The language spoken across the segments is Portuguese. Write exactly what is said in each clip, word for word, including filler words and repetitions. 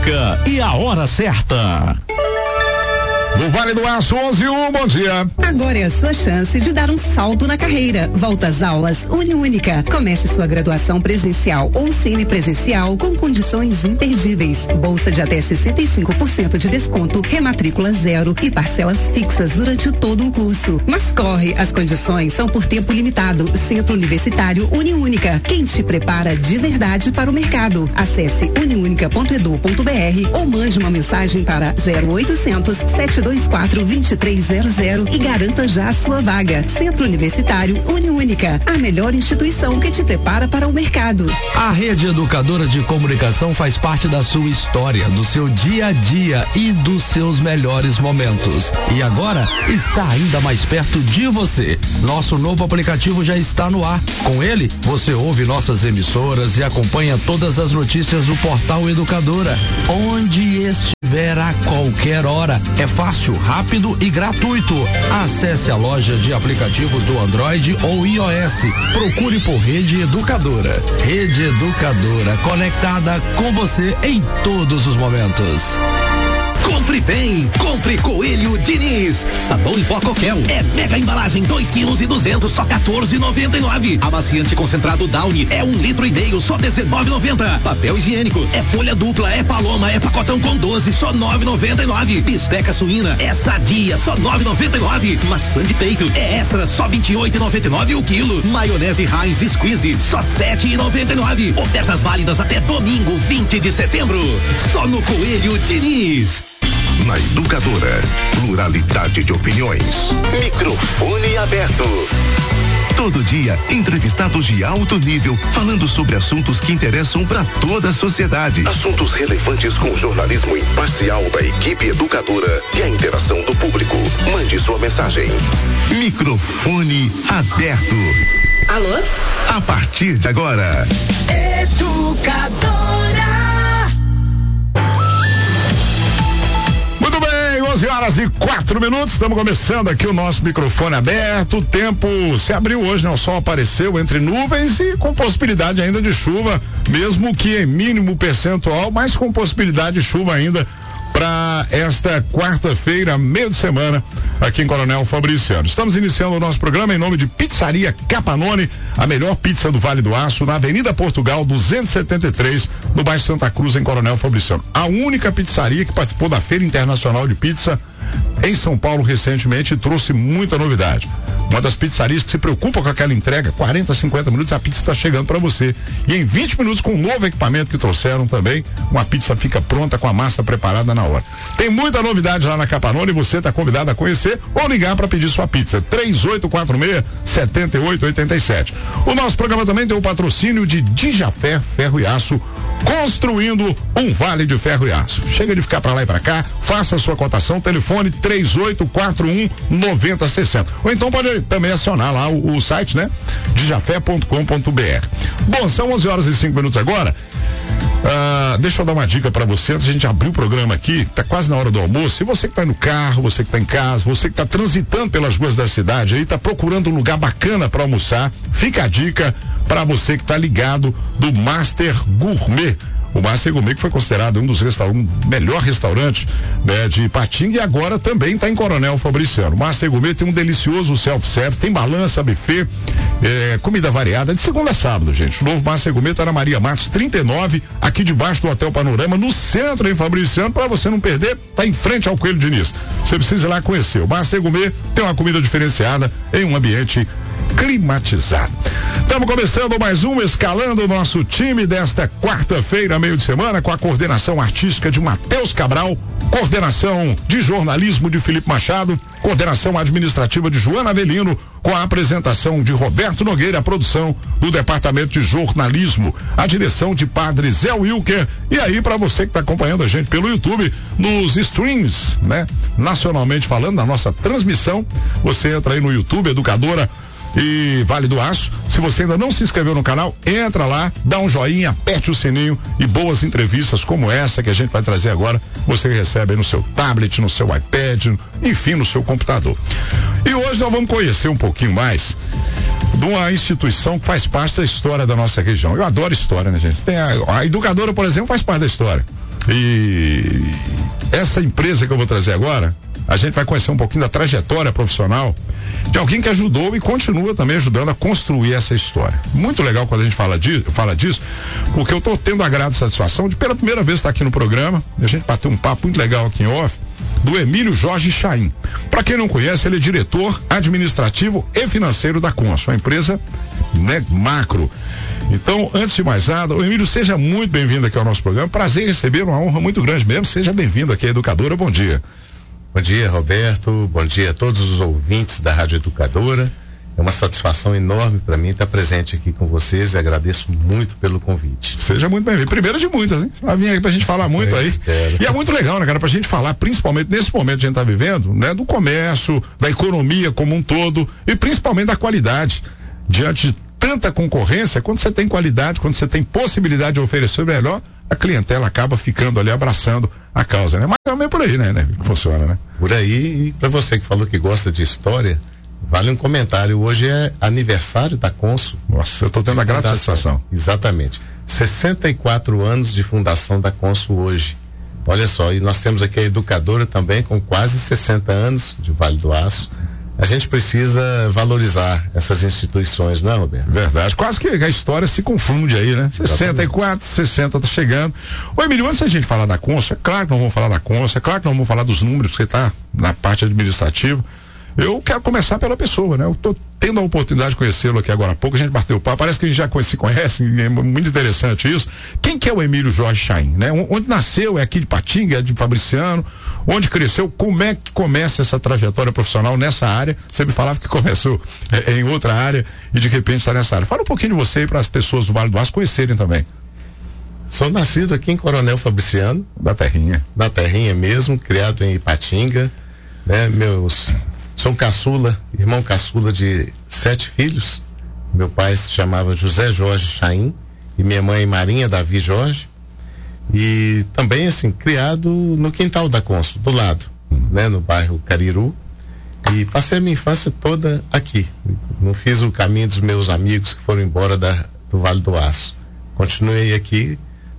Única e a hora certa. No Vale do Aço, onze e um, bom dia. Agora é a sua chance de dar um salto na carreira. Volta às aulas Uniúnica. Comece sua graduação presencial ou semipresencial com condições imperdíveis. Bolsa de até sessenta e cinco por cento de desconto, rematrícula zero e parcelas fixas durante todo o curso. Mas corre, as condições são por tempo limitado. Centro Universitário Uniúnica. Quem te prepara de verdade para o mercado. Acesse uniúnica ponto edu ponto br ou mande uma mensagem para zero oitocentos, sete dois quatro, dois três zero zero e garanta já a sua vaga. Centro Universitário Uniúnica, a melhor instituição que te prepara para o mercado. A Rede Educadora de Comunicação faz parte da sua história, do seu dia a dia e dos seus melhores momentos. E agora está ainda mais perto de você. Nosso novo aplicativo já está no ar. Com ele, você ouve nossas emissoras e acompanha todas as notícias do portal Educadora, onde estiver a qualquer hora. É fácil, rápido e gratuito. Acesse a loja de aplicativos do Android ou iOS. Procure por Rede Educadora. Rede Educadora, conectada com você em todos os momentos. Compre bem, compre Coelho Diniz. Sabão em pó Coquel é mega embalagem, dois quilos e duzentos, só quatorze e noventa e nove. Amaciante concentrado Downy é um litro e meio, só dezenove e noventa. Papel higiênico é folha dupla, é Paloma, é pacotão com doze, só nove e noventa e nove. Bisteca suína é Sadia, só nove e noventa e nove. Maçã de peito é Extra, só vinte e oito e noventa e nove o quilo. Maionese Heinz Squeeze, só sete e noventa e nove. Ofertas válidas até domingo, vinte de setembro. Só no Coelho Diniz. Na Educadora, pluralidade de opiniões. Microfone aberto. Todo dia, entrevistados de alto nível, falando sobre assuntos que interessam para toda a sociedade. Assuntos relevantes com jornalismo imparcial da equipe educadora e a interação do público. Mande sua mensagem. Microfone aberto. Alô? A partir de agora. Educadora. onze horas e quatro minutos, estamos começando aqui o nosso microfone aberto. O tempo se abriu hoje, né? O sol apareceu entre nuvens e com possibilidade ainda de chuva, mesmo que em mínimo percentual, mas com possibilidade de chuva ainda para esta quarta-feira, meio de semana, aqui em Coronel Fabriciano. Estamos iniciando o nosso programa em nome de Pizzaria Capanone, a melhor pizza do Vale do Aço, na Avenida Portugal, duzentos e setenta e três, no bairro Santa Cruz, em Coronel Fabriciano. A única pizzaria que participou da Feira Internacional de Pizza em São Paulo recentemente e trouxe muita novidade. Uma das pizzarias que se preocupa com aquela entrega, quarenta, cinquenta minutos, a pizza está chegando para você. E em vinte minutos, com um novo equipamento que trouxeram também, uma pizza fica pronta com a massa preparada na hora. Tem muita novidade lá na Capanone e você está convidado a conhecer ou ligar para pedir sua pizza. três oito quatro seis, sete oito oito sete. O nosso programa também tem o patrocínio de Dijafé Ferro e Aço, construindo um vale de ferro e aço. Chega de ficar para lá e para cá, faça a sua cotação, telefone três oito quatro um, nove zero seis zero. Ou então pode também acionar lá o, o site, né? dijafé ponto com ponto br. Bom, são onze horas e cinco minutos agora. Uh, deixa eu dar uma dica para você antes de a gente abrir o programa aqui, tá quase na hora do almoço. E você que tá no carro, você que tá em casa, você que tá transitando pelas ruas da cidade aí, tá procurando um lugar bacana para almoçar, fica a dica para você que tá ligado do Master Gourmet. O Master Gourmet, que foi considerado um dos restaurantes, melhor restaurante, né, de Ipatinga, e agora também está em Coronel Fabriciano. O Master Gourmet tem um delicioso self-service, tem balança, buffet, é, comida variada, de segunda a sábado, gente. O novo Master Gourmet está na Maria Matos trinta e nove, aqui debaixo do Hotel Panorama, no centro, em Fabriciano. Para você não perder, tá em frente ao Coelho Diniz. Você precisa ir lá conhecer. O Master Gourmet tem uma comida diferenciada em um ambiente climatizado. Estamos começando mais um, escalando o nosso time desta quarta-feira, meio de semana, com a coordenação artística de Matheus Cabral, coordenação de jornalismo de Felipe Machado, coordenação administrativa de Joana Avelino, com a apresentação de Roberto Nogueira, a produção do departamento de jornalismo, a direção de Padre Zé Wilker. E aí, para você que está acompanhando a gente pelo YouTube, nos streams, né? Nacionalmente falando, na nossa transmissão, você entra aí no YouTube, Educadora e Vale do Aço. Se você ainda não se inscreveu no canal, entra lá, dá um joinha, aperte o sininho e boas entrevistas como essa que a gente vai trazer agora, você recebe aí no seu tablet, no seu iPad, enfim, no seu computador. E hoje nós vamos conhecer um pouquinho mais de uma instituição que faz parte da história da nossa região. Eu adoro história, né, gente? Tem a, a Educadora, por exemplo, faz parte da história. E essa empresa que eu vou trazer agora, a gente vai conhecer um pouquinho da trajetória profissional de alguém que ajudou e continua também ajudando a construir essa história. Muito legal quando a gente fala, de, fala disso, porque eu estou tendo a grata satisfação de pela primeira vez estar aqui no programa, a gente bateu um papo muito legal aqui em off, do Emílio Jorge Chaim. Para quem não conhece, ele é diretor administrativo e financeiro da Consul, uma empresa, né, macro. Então, antes de mais nada, o Emílio, seja muito bem-vindo aqui ao nosso programa. Prazer em receber, uma honra muito grande mesmo. Seja bem-vindo aqui à Educadora. Bom dia. Bom dia, Roberto. Bom dia a todos os ouvintes da Rádio Educadora. É uma satisfação enorme para mim estar presente aqui com vocês e agradeço muito pelo convite. Seja muito bem-vindo. Primeiro de muitas, hein? Você vai vir aqui pra gente falar muito Eu aí. espero. E é muito legal, né, cara? Pra gente falar, principalmente nesse momento que a gente tá vivendo, né? Do comércio, da economia como um todo e principalmente da qualidade. Diante de tanta concorrência, quando você tem qualidade, quando você tem possibilidade de oferecer o melhor, a clientela acaba ficando ali abraçando a causa, né? Mas também por aí, né, né? Que funciona, né? Por aí, e para você que falou que gosta de história, vale um comentário. Hoje é aniversário da Consul. Nossa, eu tô tendo a grata satisfação. Exatamente. sessenta e quatro anos de fundação da Consul hoje. Olha só, e nós temos aqui a Educadora também com quase sessenta anos de Vale do Aço. A gente precisa valorizar essas instituições, não é, Roberto? Verdade. Quase que a história se confunde aí, né? sessenta e quatro, sessenta tá chegando. Ô, Emílio, antes da gente falar da Consul, é claro que nós vamos falar da Consul, é claro que nós vamos falar dos números, porque tá na parte administrativa. Eu quero começar pela pessoa, né? Eu tô tendo a oportunidade de conhecê-lo aqui agora há pouco, a gente bateu o papo, parece que a gente já se conhece, é muito interessante isso. Quem que é o Emílio Jorge Chaim, né? Onde nasceu? É aqui de Patinga, é de Fabriciano? Onde cresceu? Como é que começa essa trajetória profissional nessa área? Você me falava que começou é, em outra área e de repente está nessa área. Fala um pouquinho de você para as pessoas do Vale do Aço conhecerem também. Sou nascido aqui em Coronel Fabriciano. Da terrinha. Da terrinha mesmo, criado em Ipatinga, né? Meus... Sou caçula, irmão caçula de sete filhos. Meu pai se chamava José Jorge Chaim e minha mãe Marinha Davi Jorge. E também, assim, criado no quintal da Consul, do lado, né, no bairro Cariru. E passei a minha infância toda aqui. Não fiz o caminho dos meus amigos que foram embora da, do Vale do Aço. Continuei aqui,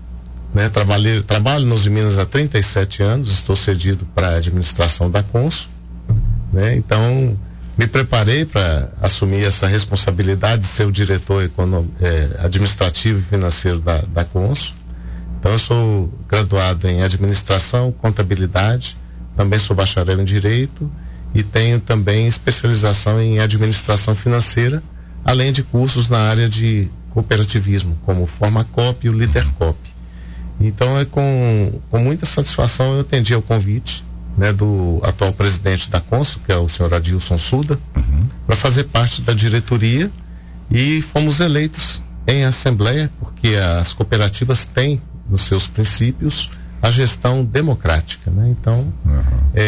né, trabalhei, trabalho nos Minas há trinta e sete anos, estou cedido para a administração da Consul. Né? Então, me preparei para assumir essa responsabilidade de ser o diretor econômico, é, administrativo e financeiro da, da Consul. Então, eu sou graduado em administração, contabilidade, também sou bacharel em direito e tenho também especialização em administração financeira, além de cursos na área de cooperativismo, como o Formacop e o Lidercop. Então, é com, com muita satisfação eu atendi ao convite, né, do atual presidente da Consul, que é o senhor Adilson Suda, uhum, para fazer parte da diretoria, e fomos eleitos em assembleia, porque as cooperativas têm nos seus princípios a gestão democrática, né? Então, uhum,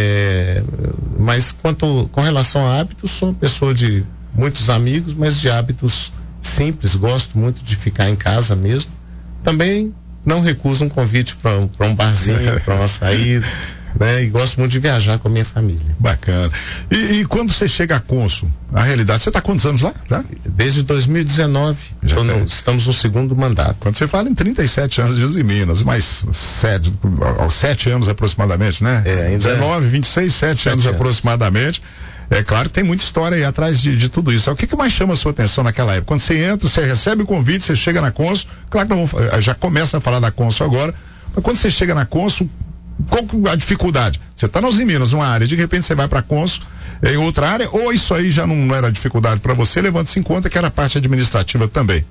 é, mas quanto com relação a hábitos, sou uma pessoa de muitos amigos, mas de hábitos simples, gosto muito de ficar em casa mesmo. Também não recuso um convite para um, para um barzinho, para uma saída. Né? E gosto muito de viajar com a minha família. Bacana. E, e quando você chega à Consul, a realidade, você está quantos anos lá? Já? Desde dois mil e dezenove. Já no, estamos no segundo mandato. Quando você fala em trinta e sete anos de Uzi Minas, mais sete, aos sete anos aproximadamente, né? É, ainda dezenove, vinte e seis, sete anos, anos aproximadamente. É claro que tem muita história aí atrás de, de tudo isso. O que, que mais chama a sua atenção naquela época? Quando você entra, você recebe o convite, você chega na Consul, claro que não vamos, já começa a falar da Consul agora, mas quando você chega na Consul, qual a dificuldade? Você está nos Minas, numa área, de repente você vai para a Consul em outra área, ou isso aí já não, não era dificuldade para você, levando-se em conta que era a parte administrativa também?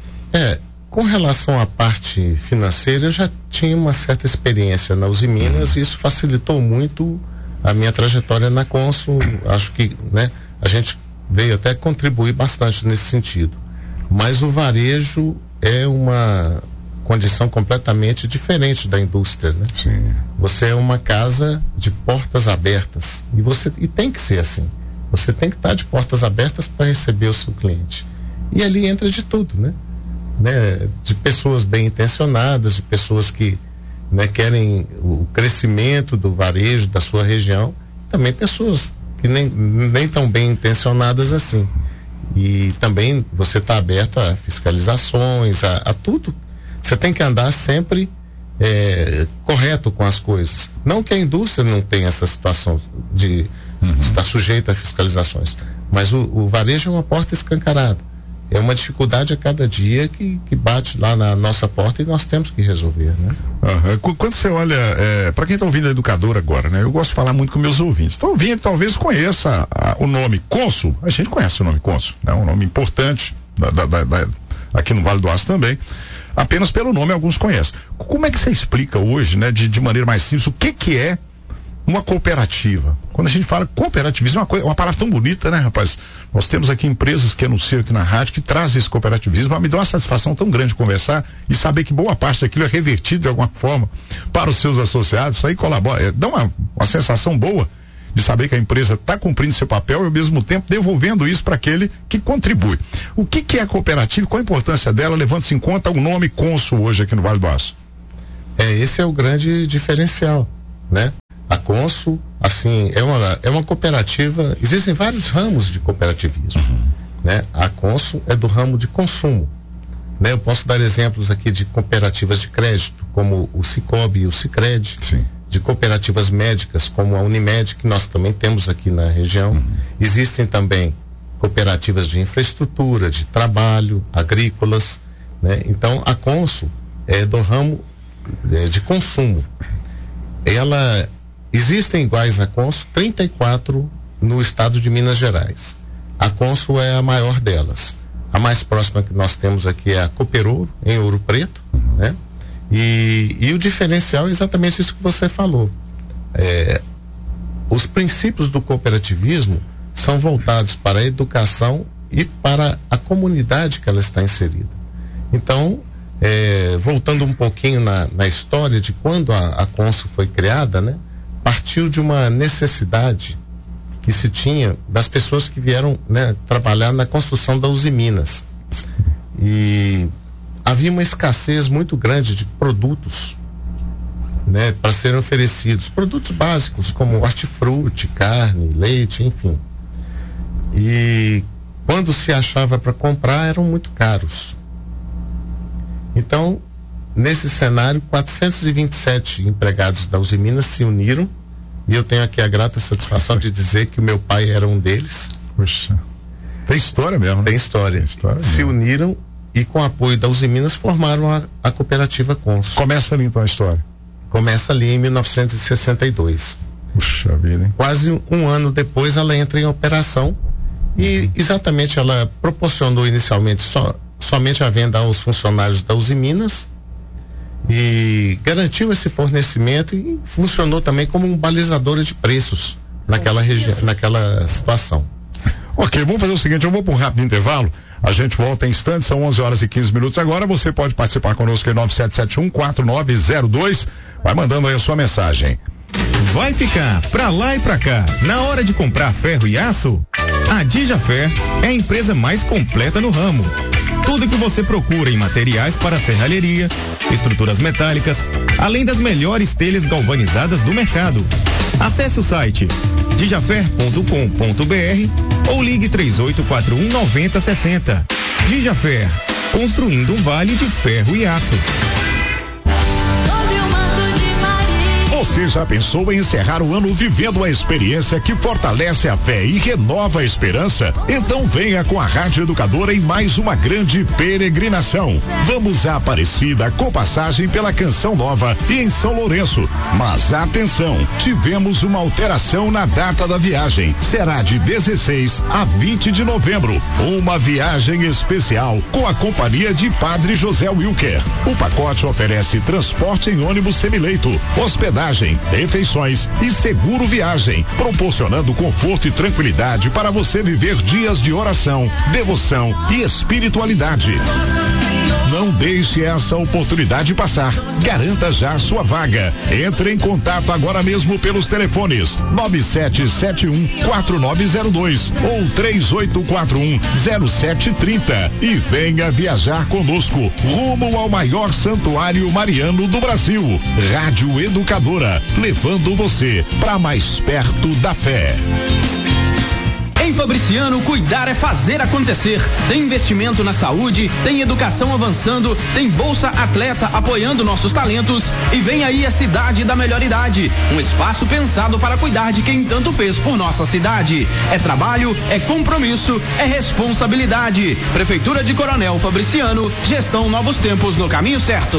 É, com relação à parte financeira, eu já tinha uma certa experiência na Uzi Minas, uhum, e isso facilitou muito a minha trajetória na Consul. Acho que, né, a gente veio até contribuir bastante nesse sentido. Mas o varejo é uma condição completamente diferente da indústria, né? Sim. Você é uma casa de portas abertas e você e tem que ser assim. Você tem que estar de portas abertas para receber o seu cliente. E ali entra de tudo, né? né? De pessoas bem intencionadas, de pessoas que, né, querem o crescimento do varejo da sua região, também pessoas que nem, nem tão bem intencionadas assim. E também você está aberto a fiscalizações, a, a tudo. Você tem que andar sempre é, correto com as coisas. Não que a indústria não tenha essa situação de uhum. estar sujeita a fiscalizações, mas o, o varejo é uma porta escancarada. É uma dificuldade a cada dia que, que bate lá na nossa porta e nós temos que resolver, né? Uhum. Quando você olha, é, para quem está ouvindo a Educadora agora, né? Eu gosto de falar muito com meus ouvintes. Estão ouvindo, talvez conheça a, o nome Consul. A gente conhece o nome Consul, é né? Um nome importante da, da, da, da, aqui no Vale do Aço também. Apenas pelo nome alguns conhecem. Como é que você explica hoje, né? De, de maneira mais simples, o que que é uma cooperativa? Quando a gente fala cooperativismo, é uma, coisa, uma palavra tão bonita, né, rapaz? Nós temos aqui empresas que anunciam aqui na rádio que trazem esse cooperativismo, mas me dá uma satisfação tão grande conversar e saber que boa parte daquilo é revertido de alguma forma para os seus associados. Isso aí colabora, é, dá uma, uma sensação boa de saber que a empresa está cumprindo seu papel e ao mesmo tempo devolvendo isso para aquele que contribui. O que que é a cooperativa? Qual a importância dela, levando-se em conta o nome Consul hoje aqui no Vale do Aço? É, esse é o grande diferencial, né? A Consul, assim, é uma, é uma cooperativa, existem vários ramos de cooperativismo, uhum. né? A Consul é do ramo de consumo, né? Eu posso dar exemplos aqui de cooperativas de crédito, como o Cicobi e o Sicredi, Sim. de cooperativas médicas, como a Unimed, que nós também temos aqui na região. Uhum. Existem também cooperativas de infraestrutura, de trabalho, agrícolas, né? Então, a Consul é do ramo é, de consumo. Ela... Existem iguais à Consul, trinta e quatro no estado de Minas Gerais. A Consul é a maior delas. A mais próxima que nós temos aqui é a Cooperouro, em Ouro Preto, né? E, e o diferencial é exatamente isso que você falou. É, os princípios do cooperativismo são voltados para a educação e para a comunidade que ela está inserida. Então, é, voltando um pouquinho na, na história de quando a, a Consul foi criada, né? Partiu de uma necessidade que se tinha das pessoas que vieram, né, trabalhar na construção da Usiminas. E havia uma escassez muito grande de produtos, né, para serem oferecidos. Produtos básicos como hortifruti, carne, leite, enfim. E quando se achava para comprar, eram muito caros. Então, nesse cenário, quatrocentos e vinte e sete empregados da Usiminas se uniram, e eu tenho aqui a grata satisfação de dizer que o meu pai era um deles. Puxa, tem história mesmo, né? Tem história. Tem história se mesmo. Uniram e, com o apoio da Usiminas, formaram a, a cooperativa Consul. Começa ali então a história. Começa ali em mil novecentos e sessenta e dois. Puxa vida, hein? Quase um, um ano depois ela entra em operação e exatamente ela proporcionou inicialmente só, somente a venda aos funcionários da Usiminas, e garantiu esse fornecimento e funcionou também como um balizador de preços naquela região, naquela situação. Ok, vamos fazer o seguinte, eu vou para um rápido intervalo, a gente volta em instantes, são onze horas e quinze minutos agora, você pode participar conosco em nove sete sete um, quatro nove zero dois, vai mandando aí a sua mensagem. Vai ficar pra lá e pra cá na hora de comprar ferro e aço? A Dijafer é a empresa mais completa no ramo. Tudo que você procura em materiais para serralheria, estruturas metálicas, além das melhores telhas galvanizadas do mercado. Acesse o site dijafer ponto com ponto br ou ligue três oito quatro um, nove zero seis zero. Dijafer, construindo um vale de ferro e aço. Você já pensou em encerrar o ano vivendo uma experiência que fortalece a fé e renova a esperança? Então venha com a Rádio Educadora em mais uma grande peregrinação. Vamos a Aparecida com passagem pela Canção Nova e em São Lourenço. Mas atenção, tivemos uma alteração na data da viagem. Será de dezesseis a vinte de novembro. Uma viagem especial com a companhia de Padre José Wilker. O pacote oferece transporte em ônibus semileito, hospedagem, refeições e seguro viagem, proporcionando conforto e tranquilidade para você viver dias de oração, devoção e espiritualidade. Não deixe essa oportunidade passar. Garanta já sua vaga. Entre em contato agora mesmo pelos telefones nove sete sete um, quatro nove zero dois ou três oito quatro um, zero sete três zero e venha viajar conosco rumo ao maior santuário mariano do Brasil. Rádio Educadora, levando você para mais perto da fé. Em Em Fabriciano, cuidar é fazer acontecer. Tem investimento na saúde, tem educação avançando, tem Bolsa Atleta apoiando nossos talentos e vem aí a cidade da melhor idade. Um espaço pensado para cuidar de quem tanto fez por nossa cidade. É trabalho, é compromisso, é responsabilidade. Prefeitura de Coronel Fabriciano, gestão Novos Tempos no caminho certo.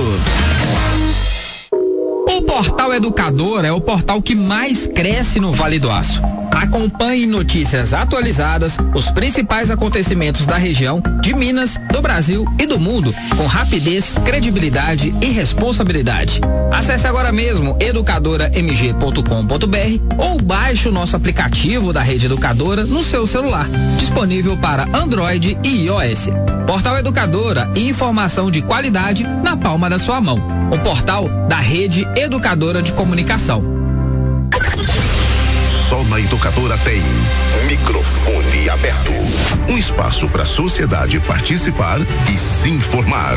O Portal Educador é o portal que mais cresce no Vale do Aço. Acompanhe notícias atualizadas, os principais acontecimentos da região, de Minas, do Brasil e do mundo, com rapidez, credibilidade e responsabilidade. Acesse agora mesmo educadora m g ponto com ponto b r ou baixe o nosso aplicativo da Rede Educadora no seu celular, disponível para Android e iOS. Portal Educadora, informação de qualidade na palma da sua mão. O portal da Rede Educadora de Comunicação. Só na Educadora tem microfone aberto. Um espaço para a sociedade participar e se informar.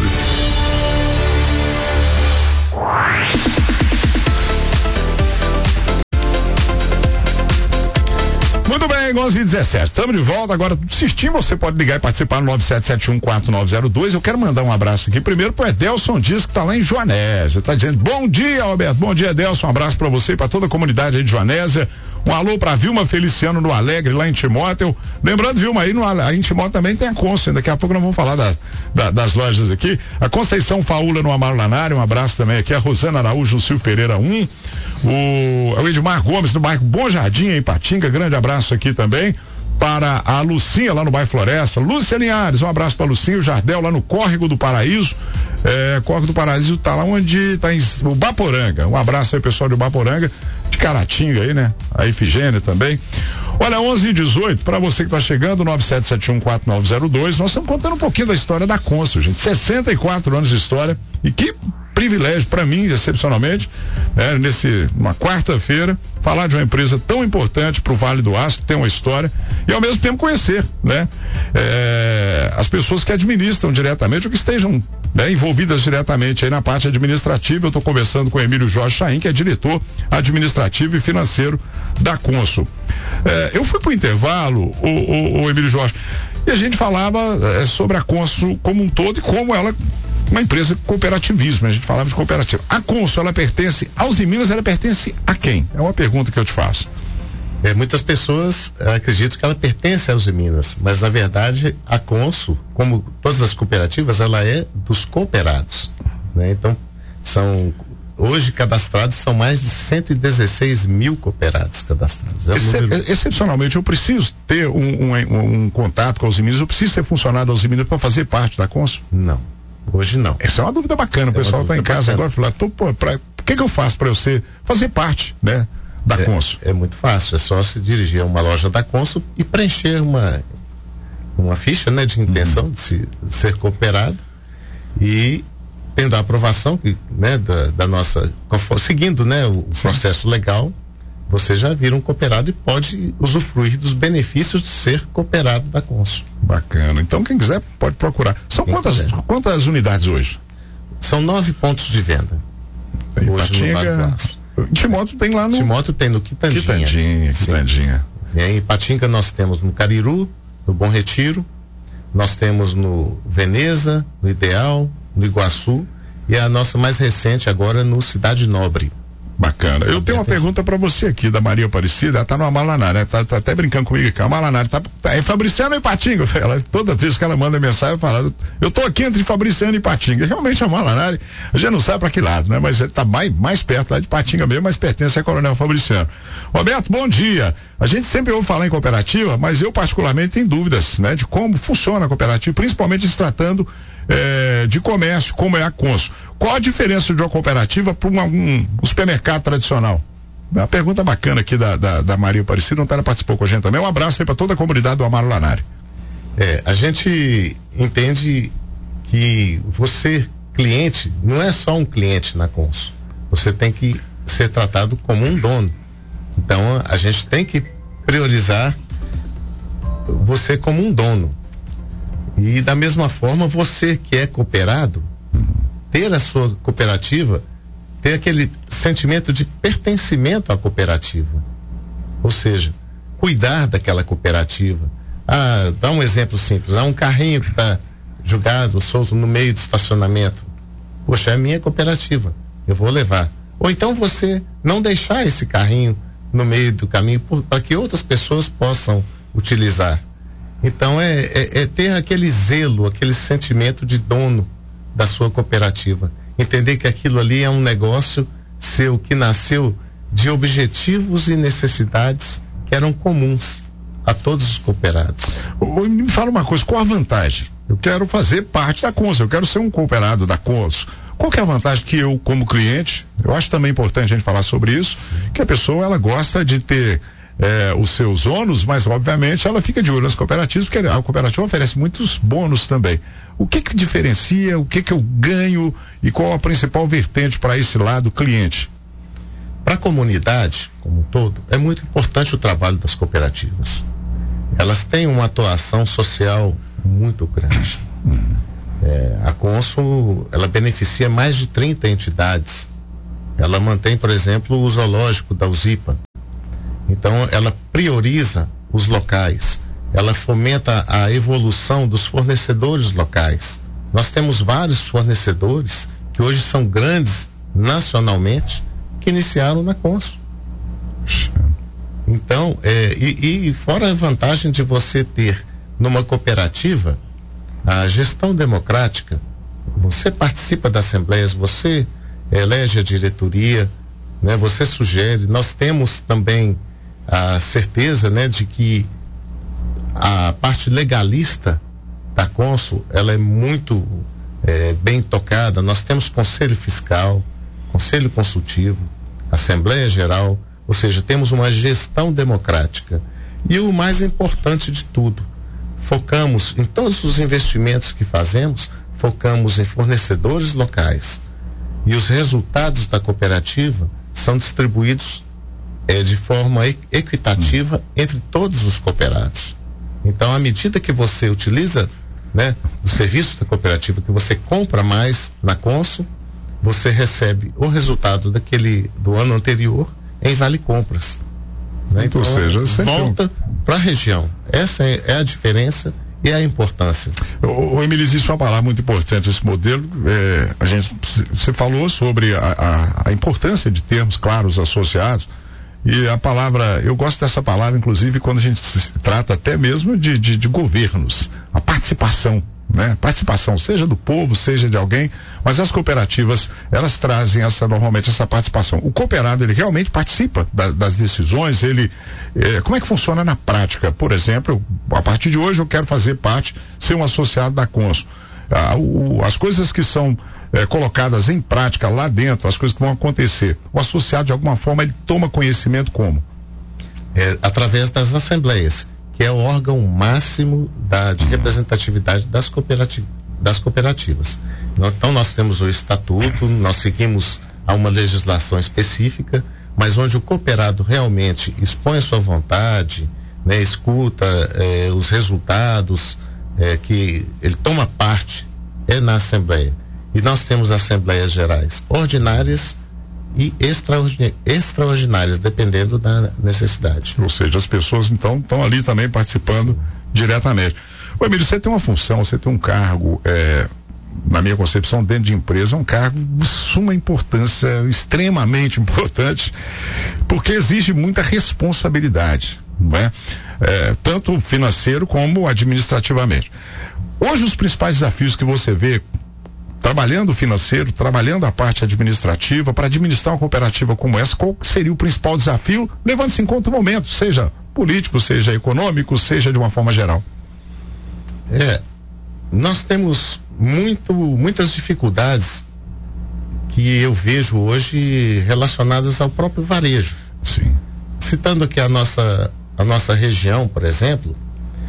Muito bem, onze e dezessete. Estamos de volta. Agora, assistir, você pode ligar e participar no nove sete sete um quatro nove zero dois. Eu quero mandar um abraço aqui primeiro pro Edelson Dias, que está lá em Joanésia. Está dizendo: bom dia, Alberto. Bom dia, Edelson. Um abraço para você e para toda a comunidade aí de Joanésia. Um alô pra Vilma Feliciano no Alegre, lá em Timóteo. Lembrando, Vilma, aí, no, aí em Timóteo também tem a Consul. Daqui a pouco nós vamos falar da, da, das lojas aqui. A Conceição Faula no Amaro Lanário, um abraço também aqui. A Rosana Araújo no Silvio Pereira um. O, o Edmar Gomes no bairro Bom Jardim, em Patinga. Grande abraço aqui também. Para a Lucinha lá no bairro Floresta. Lúcia Linhares, um abraço para Lucinha. O Jardel lá no Córrego do Paraíso. É, Córrego do Paraíso tá lá onde tá em, o Baporanga. Um abraço aí, pessoal de Baporanga, de Caratinga aí, né? A Ifigênia também. Olha, onze e dezoito, para você que tá chegando, nove sete sete um quatro nove zero dois. Nós estamos contando um pouquinho da história da Consul, gente. sessenta e quatro anos de história. E que privilégio para mim, excepcionalmente, né, nesse, uma quarta-feira, falar de uma empresa tão importante para o Vale do Aço, que tem uma história, e ao mesmo tempo conhecer, né, é, as pessoas que administram diretamente ou que estejam, né, envolvidas diretamente aí na parte administrativa. Eu estou conversando com o Emílio Jorge Chaim, que é diretor administrativo e financeiro da Consul. É, eu fui para o intervalo, o Emílio Jorge, e a gente falava é, sobre a Consul como um todo e como ela, uma empresa de cooperativismo, a gente falava de cooperativa. A Consul, ela pertence aos Minas, ela pertence a quem? É uma pergunta que eu te faço. É, muitas pessoas acreditam que ela pertence aos Minas, mas na verdade a Consul, como todas as cooperativas, ela é dos cooperados, né? Então, são hoje cadastrados são mais de cento e dezesseis mil cooperados cadastrados. É um Excep número... Excepcionalmente, eu preciso ter um, um, um contato com os Minas, eu preciso ser funcionário dos Minas para fazer parte da Consul? Não, hoje não. Essa é uma dúvida bacana, o é pessoal está em casa bacana. Agora falar, tô, pô, pra, o que que eu faço para eu ser, fazer parte, né, da é, Consul? É muito fácil, é só se dirigir a uma loja da Consul e preencher uma uma ficha, né, de intenção uhum. de, se, de ser cooperado, e tendo a aprovação, né, da, da nossa, seguindo, né, o Sim. processo legal, você já vira um cooperado e pode usufruir dos benefícios de ser cooperado da Consul. Bacana. Então quem quiser pode procurar. São quantas, quantas unidades hoje? São nove pontos de venda. Em hoje Patinga, no Timóteo tem lá no... Timóteo tem no Quitandinha. Quitandinha, Quitandinha. E aí, em Patinga nós temos no Cariru, no Bom Retiro, nós temos no Veneza, no Ideal, no Iguaçu, e a nossa mais recente agora no Cidade Nobre. Bacana. Eu tenho uma pergunta para você aqui, da Maria Aparecida. Ela tá no Amalaná, né? Tá, tá até brincando comigo aqui. Amalaná, tá, tá em Fabriciano e Ipatinga. Ela, toda vez que ela manda mensagem, eu falo, eu tô aqui entre Fabriciano e Ipatinga. Realmente Amalaná, a gente não sabe para que lado, né? Mas ele tá mais, mais perto lá de Ipatinga mesmo, mas pertence a Coronel Fabriciano. Roberto, bom dia. A gente sempre ouve falar em cooperativa, mas eu particularmente tenho dúvidas, né? De como funciona a cooperativa, principalmente se tratando É, de comércio, como é a Consul. Qual a diferença de uma cooperativa para um, um, um supermercado tradicional? Uma pergunta bacana aqui da, da, da Maria Aparecida, não tá, ela participou com a gente também. Um abraço aí para toda a comunidade do Amaro Lanário. É, a gente entende que você, cliente, não é só um cliente na Consul. Você tem que ser tratado como um dono. Então, a gente tem que priorizar você como um dono. E da mesma forma, você que é cooperado, ter a sua cooperativa, ter aquele sentimento de pertencimento à cooperativa. Ou seja, cuidar daquela cooperativa. Ah, dá um exemplo simples, há um carrinho que está jogado, solto no meio do estacionamento. Poxa, é a minha cooperativa, eu vou levar. Ou então você não deixar esse carrinho no meio do caminho para que outras pessoas possam utilizar. Então é, é, é ter aquele zelo, aquele sentimento de dono da sua cooperativa. Entender que aquilo ali é um negócio seu que nasceu de objetivos e necessidades que eram comuns a todos os cooperados. Me fala uma coisa, qual a vantagem? Eu quero fazer parte da Consul, eu quero ser um cooperado da Consul. Qual que é a vantagem que eu, como cliente, eu acho também importante a gente falar sobre isso, sim, que a pessoa, ela gosta de ter é, os seus ônus, mas obviamente ela fica de olho nas cooperativas, porque a cooperativa oferece muitos bônus também. O que que diferencia, o que que eu ganho e qual a principal vertente para esse lado cliente? Para a comunidade como um todo, é muito importante o trabalho das cooperativas. Elas têm uma atuação social muito grande. É, a Consul, ela beneficia mais de trinta entidades. Ela mantém, por exemplo, o zoológico da Uzipa. Então, ela prioriza os locais. Ela fomenta a evolução dos fornecedores locais. Nós temos vários fornecedores que hoje são grandes nacionalmente, que iniciaram na Consul. Então, é, e, e fora a vantagem de você ter numa cooperativa a gestão democrática, você participa das assembleias, você elege a diretoria, né, você sugere. Nós temos também a certeza, né, de que a parte legalista da Consul, ela é muito é, bem tocada. Nós temos conselho fiscal, conselho consultivo, assembleia geral, ou seja, temos uma gestão democrática. E o mais importante de tudo, focamos em todos os investimentos que fazemos, focamos em fornecedores locais. E os resultados da cooperativa são distribuídos é, de forma e- equitativa entre todos os cooperados. Então, à medida que você utiliza, né, o serviço da cooperativa, que você compra mais na Consul, você recebe o resultado daquele do ano anterior em vale compras. Né? Então, ou seja, você volta para a região. Essa é, é a diferença e a importância. O, o Emílio, existe uma palavra muito importante esse modelo. É, a gente, você falou sobre a, a, a importância de termos claros associados. E a palavra, eu gosto dessa palavra, inclusive, quando a gente se trata até mesmo de, de, de governos, a participação, né? Participação, seja do povo, seja de alguém, mas as cooperativas, elas trazem essa, normalmente, essa participação. O cooperado, ele realmente participa da, das decisões, ele, eh, como é que funciona na prática? Por exemplo, eu, a partir de hoje eu quero fazer parte, ser um associado da Consul. Ah, o, as coisas que são é, colocadas em prática lá dentro, as coisas que vão acontecer, o associado de alguma forma ele toma conhecimento como? É, através das assembleias, que é o órgão máximo da, de representatividade das, cooperativ das cooperativas. Então nós temos o estatuto, nós seguimos a uma legislação específica, mas onde o cooperado realmente expõe a sua vontade, né, escuta é, os resultados, É, que ele toma parte é na Assembleia. E nós temos assembleias gerais ordinárias e extraordinárias, extraordinárias dependendo da necessidade. Ou seja, as pessoas então estão ali também participando. Sim. Diretamente. Ô Emílio, você tem uma função, você tem um cargo, é, na minha concepção, dentro de empresa, um cargo de suma importância, extremamente importante, porque exige muita responsabilidade, não é? É, tanto financeiro como administrativamente. Hoje os principais desafios que você vê trabalhando o financeiro, trabalhando a parte administrativa, para administrar uma cooperativa como essa, qual seria o principal desafio, levando-se em conta o momento, seja político, seja econômico, seja de uma forma geral? É, nós temos muito, muitas dificuldades que eu vejo hoje relacionadas ao próprio varejo. Sim. Citando aqui a nossa a nossa região, por exemplo,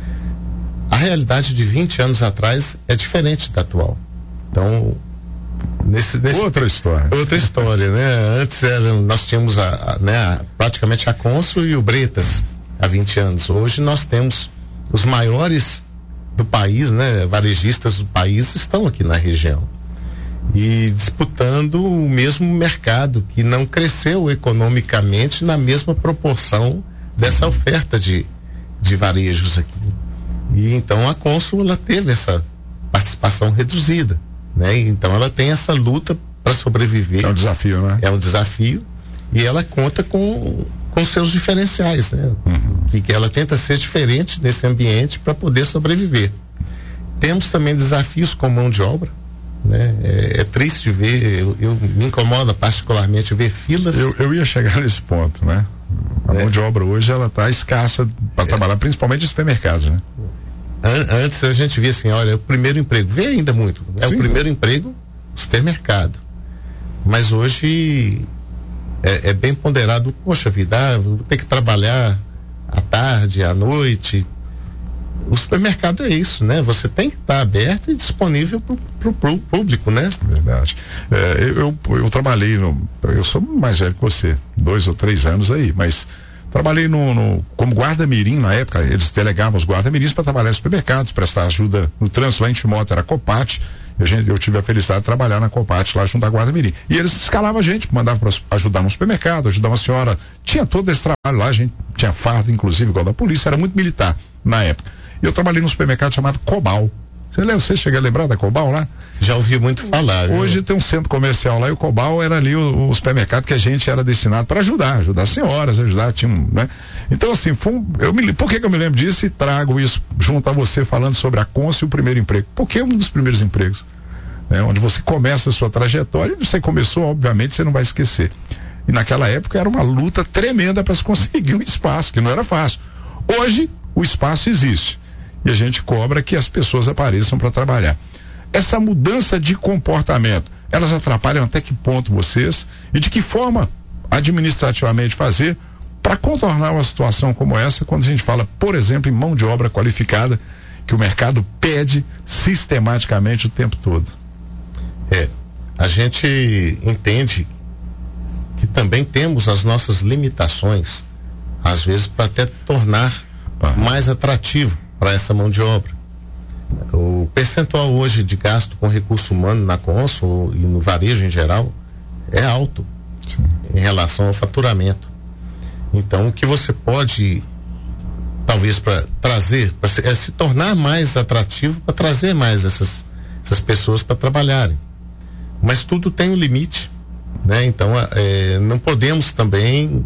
a realidade de vinte anos atrás é diferente da atual. Então, nesse, nesse outra história. Outra história, né? Antes era, nós tínhamos a, a, né, a, praticamente a Consul e o Bretas há vinte anos. Hoje nós temos os maiores do país, né? Varejistas do país estão aqui na região e disputando o mesmo mercado que não cresceu economicamente na mesma proporção dessa oferta de, de varejos aqui. E então a Consul, ela teve essa participação reduzida, né? Então ela tem essa luta para sobreviver. É um desafio, né? É um desafio, e ela conta com com seus diferenciais, né? Uhum. E que ela tenta ser diferente nesse ambiente para poder sobreviver. Temos também desafios com mão de obra, né? É, é triste ver, eu, eu me incomoda particularmente ver filas. Eu, eu ia chegar nesse ponto, né? A é. mão de obra hoje ela está escassa para é. trabalhar, principalmente em supermercados, né? An- antes a gente via assim, olha, o primeiro emprego, vê ainda muito, é Sim. o primeiro emprego, supermercado. Mas hoje é, é bem ponderado, poxa vida, ah, vou ter que trabalhar à tarde, à noite. O supermercado é isso, né? Você tem que estar aberto e disponível para o público, né? Verdade. É, eu, eu, eu trabalhei no, eu sou mais velho que você, dois ou três anos aí, mas trabalhei no, no como guarda-mirim na época. Eles delegavam os guarda-mirins para trabalhar em supermercados, prestar ajuda no trânsito. Lá em Timóteo era a Copate. Eu, eu tive a felicidade de trabalhar na Copate lá junto à guarda-mirim. E eles escalavam a gente, mandavam para ajudar no supermercado, ajudar uma senhora. Tinha todo esse trabalho lá, a gente tinha fardo, inclusive, igual da polícia, era muito militar na época. E eu trabalhei num supermercado chamado Cobal. Você lembra? Você chega a lembrar da Cobal lá? Já ouvi muito falar. Hoje viu? Tem um centro comercial lá e o Cobal era ali o, o supermercado que a gente era destinado para ajudar, ajudar as senhoras, ajudar, tinha um, né? Então assim, foi um, eu me, por que que eu me lembro disso e trago isso junto a você falando sobre a Consul e o primeiro emprego? Porque é um dos primeiros empregos, né? Onde você começa a sua trajetória e você começou, obviamente, você não vai esquecer. E naquela época era uma luta tremenda para se conseguir um espaço, que não era fácil. Hoje, o espaço existe. E a gente cobra que as pessoas apareçam para trabalhar. Essa mudança de comportamento, elas atrapalham até que ponto vocês e de que forma administrativamente fazer para contornar uma situação como essa, quando a gente fala, por exemplo, em mão de obra qualificada, que o mercado pede sistematicamente o tempo todo? É, a gente entende que também temos as nossas limitações, às vezes para até tornar ah. mais atrativo para essa mão de obra. O percentual hoje de gasto com recurso humano na Consul e no varejo em geral é alto Sim. em relação ao faturamento. Então, o que você pode, talvez, para trazer, para se, é se tornar mais atrativo, para trazer mais essas, essas pessoas para trabalharem. Mas tudo tem um limite, né? Então, é, não podemos também,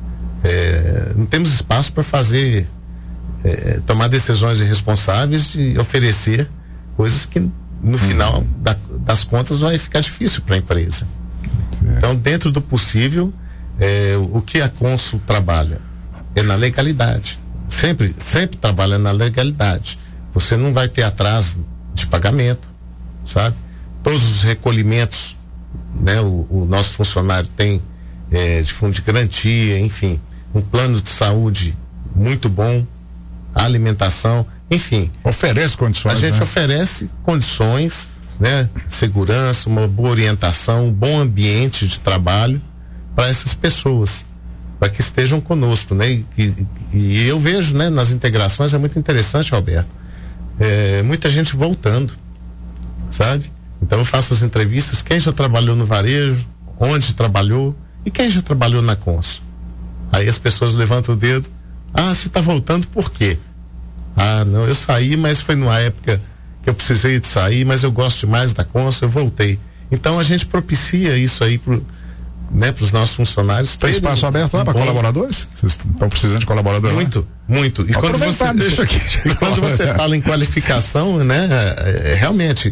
é, não temos espaço para fazer É, tomar decisões irresponsáveis de oferecer coisas que no final uhum. da, das contas vai ficar difícil para a empresa. Sim. Então, dentro do possível, é, o que a Consul trabalha é na legalidade. Sempre, sempre trabalha na legalidade. Você não vai ter atraso de pagamento, sabe? Todos os recolhimentos, né? O, o nosso funcionário tem é, de fundo de garantia, enfim, um plano de saúde muito bom, a alimentação, enfim. Oferece condições. A gente né? oferece condições, né? Segurança, uma boa orientação, um bom ambiente de trabalho para essas pessoas, para que estejam conosco, né? E, e, e eu vejo, né? Nas integrações é muito interessante, Alberto, é, muita gente voltando, sabe? Então eu faço as entrevistas, quem já trabalhou no varejo, onde trabalhou e quem já trabalhou na Consul. Aí as pessoas levantam o dedo. Ah, você está voltando por quê? Ah, não, eu saí, mas foi numa época que eu precisei de sair, mas eu gosto mais da Consul, eu voltei. Então a gente propicia isso aí pro, né, para os nossos funcionários. Tem espaço aberto lá para colaboradores? Vocês estão precisando de colaboradores? Muito, lá? muito. E quando você, deixa aqui. E quando você fala em qualificação, né, é, é, realmente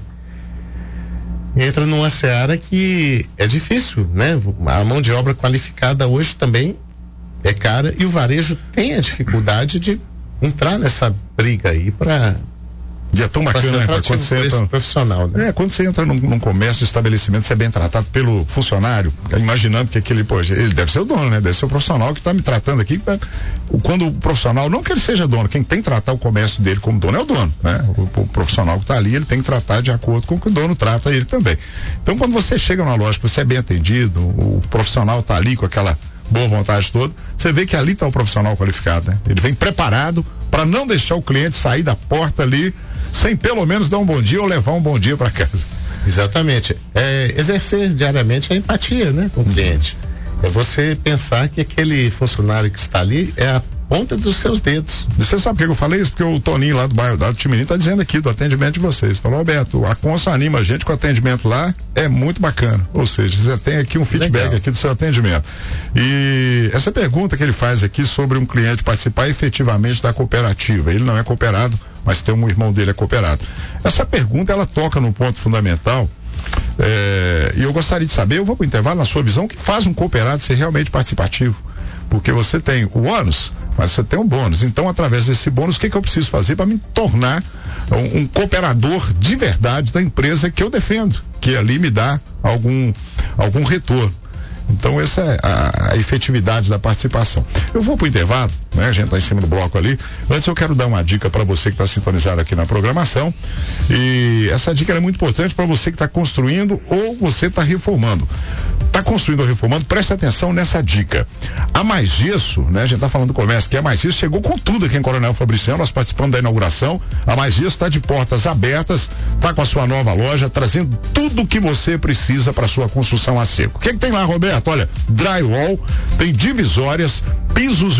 entra numa seara que é difícil, né? A mão de obra qualificada hoje também é cara e o varejo tem a dificuldade de entrar nessa briga aí para E é tão bacana, né? Quando você entra, profissional, né? É, quando você entra num, num comércio de estabelecimento, você é bem tratado pelo funcionário, imaginando que aquele, pô, ele deve ser o dono, né? Deve ser o profissional que está me tratando aqui. Quando o profissional, não que ele seja dono, quem tem que tratar o comércio dele como dono é o dono, né? O, o profissional que está ali, ele tem que tratar de acordo com o que o dono trata ele também. Então, quando você chega numa loja, você é bem atendido, o profissional está ali com aquela boa vontade toda, você vê que ali está o profissional qualificado, né? Ele vem preparado para não deixar o cliente sair da porta ali sem pelo menos dar um bom dia ou levar um bom dia para casa. Exatamente. É exercer diariamente a empatia, né, com o cliente. É você pensar que aquele funcionário que está ali é a ponta dos seus dedos. Você sabe por que eu falei isso? Porque o Toninho lá do bairro da Timirim tá dizendo aqui do atendimento de vocês. Falou, Roberto, a Consul anima a gente com o atendimento lá, é muito bacana. Ou seja, você tem aqui um feedback Legal. aqui do seu atendimento. E essa pergunta que ele faz aqui sobre um cliente participar efetivamente da cooperativa. Ele não é cooperado, mas tem um irmão dele é cooperado. Essa pergunta, ela toca num ponto fundamental. É, e eu gostaria de saber, eu vou para o intervalo, na sua visão, o que faz um cooperado ser realmente participativo? Porque você tem o ônus, mas você tem um bônus. Então, através desse bônus, o que, que eu preciso fazer para me tornar um, um cooperador de verdade da empresa que eu defendo, que ali me dá algum, algum retorno? Então, essa é a, a efetividade da participação. Eu vou para o intervalo, né? A gente está em cima do bloco ali. Antes, eu quero dar uma dica para você que está sintonizado aqui na programação. E essa dica é muito importante para você que está construindo ou você está reformando. Está construindo ou reformando, preste atenção nessa dica. A Mais Gesso, né? A gente está falando do comércio, que a Mais Gesso chegou com tudo aqui em Coronel Fabriciano. Nós participamos da inauguração. A Mais Gesso está de portas abertas, está com a sua nova loja, trazendo tudo o que você precisa para sua construção a seco. O que, que tem lá, Roberto? Olha, drywall, tem divisórias, pisos